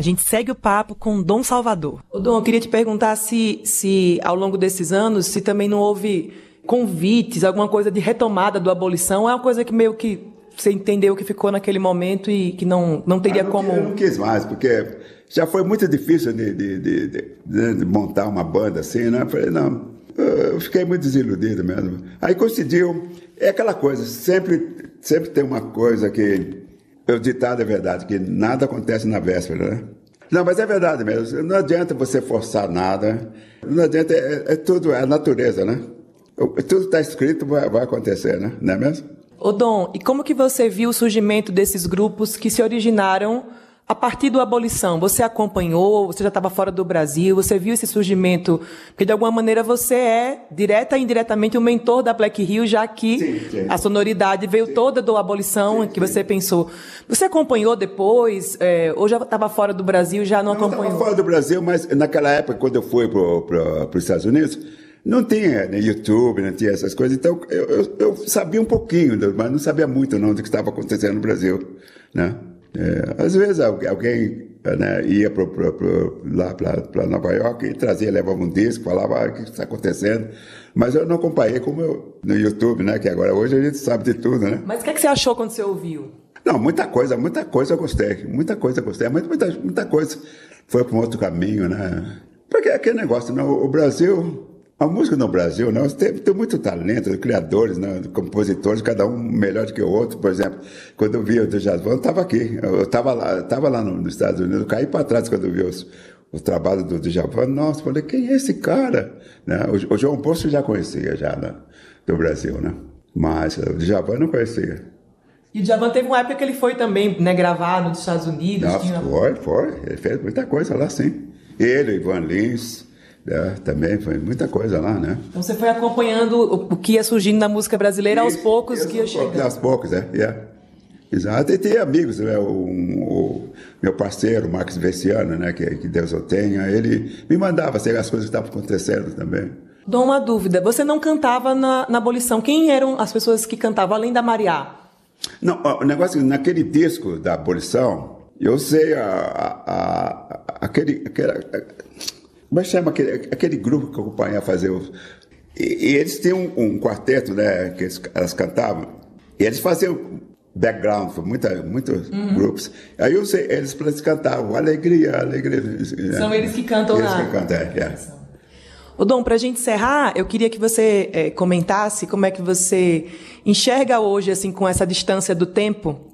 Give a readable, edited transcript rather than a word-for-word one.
A gente segue o papo com Dom Salvador. Ô Dom, eu queria te perguntar se ao longo desses anos, se também não houve convites, alguma coisa de retomada do abolição, é uma coisa que meio que você entendeu que ficou naquele momento e que não teria como... Eu não quis mais, porque já foi muito difícil de montar uma banda assim, né? Eu falei, não, eu fiquei muito desiludido mesmo. Aí coincidiu, é aquela coisa, sempre tem uma coisa que, o ditado é verdade, que nada acontece na véspera, né? Não, mas é verdade mesmo, não adianta você forçar nada, não adianta, é tudo, é a natureza, né? Tudo está escrito, vai acontecer, né? Não é mesmo? Ô Dom, e como que você viu o surgimento desses grupos que se originaram a partir da abolição? Você acompanhou, você já estava fora do Brasil, você viu esse surgimento? Porque, de alguma maneira, você é, direta e indiretamente, um mentor da Black Hill, já que sim. A sonoridade veio toda da abolição que você pensou. Você acompanhou depois, ou já estava fora do Brasil, já não acompanhou? Eu estava fora do Brasil, mas naquela época, quando eu fui para os Estados Unidos, não tinha YouTube, não tinha essas coisas, então eu sabia um pouquinho, mas não sabia muito não do que estava acontecendo no Brasil, né? Às vezes alguém, né, ia lá para Nova York e levava um disco, falava o que está acontecendo, mas eu não acompanhei como no YouTube, né? Que agora hoje a gente sabe de tudo, né? Mas o que você achou quando você ouviu? Não, muita coisa eu gostei, muita coisa coisa foi para um outro caminho, né? Porque aquele negócio, né? O Brasil... A música no Brasil, né, tem muito talento, criadores, né, compositores, cada um melhor do que o outro. Por exemplo, quando eu vi o Djavan, eu estava aqui. Eu estava lá nos Estados Unidos, eu caí para trás quando eu vi os trabalhos do Djavan. Nossa, falei, quem é esse cara? Né? O João Bosco já conhecia, né, do Brasil, né? Mas o Djavan não conhecia. E o Djavan teve uma época que ele foi também, né, gravado nos Estados Unidos. Nossa, foi. Ele fez muita coisa lá, sim. Ele, Ivan Lins... também foi muita coisa lá, né? Então você foi acompanhando o que ia surgindo na música brasileira aos poucos que ia chegando. Aos poucos, Exato, e tem amigos, né? O meu parceiro, Marcos Vessiano, né? Que Deus o tenha, ele me mandava as coisas que estavam acontecendo também. Dou uma dúvida, você não cantava na abolição, quem eram as pessoas que cantavam, além da Mariá? Não, o negócio, naquele disco da abolição, eu sei como é que chama aquele grupo que eu acompanhava a fazer? E eles tinham um quarteto, né? Que elas cantavam. E eles faziam background para muitos grupos. Aí eu sei, eles cantavam Alegria. São eles que cantam lá. Eles que cantam, Ô Dom, para a gente encerrar, eu queria que você comentasse como é que você enxerga hoje, assim, com essa distância do tempo,